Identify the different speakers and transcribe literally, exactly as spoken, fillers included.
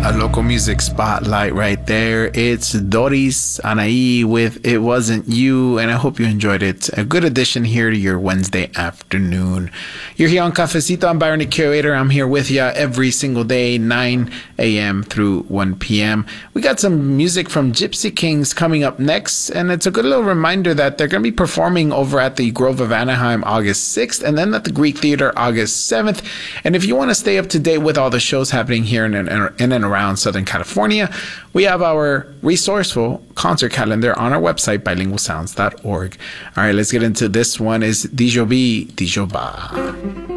Speaker 1: A local music spotlight right there. It's Doris Anaí with It Wasn't You, and I hope you enjoyed it. A good addition here to your Wednesday afternoon. You're here on Cafecito. I'm Byron the Curator. I'm here with you every single day, nine a.m. through one p.m. We got some music from Gypsy Kings coming up next, and it's a good little reminder that they're going to be performing over at the Grove of Anaheim August sixth, and then at the Greek Theater August seventh. And if you want to stay up to date with all the shows happening here in, in, in and around Southern California, we have our resourceful concert calendar on our website, bilingual sounds dot org. All right, let's get into this one. Is Dijobi Dijoba.